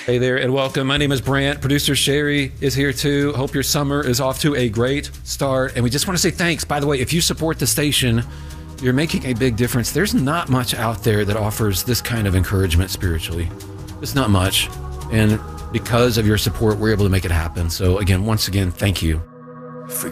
Hey there and welcome. My name is Brant. Producer Sherry is here too. Hope your summer is off to a great start. And we just want to say thanks. By the way, if you support the station, you're making a big difference. There's not much out there that offers this kind of encouragement spiritually. It's not much. And because of your support, we're able to make it happen. So again, once again, thank you.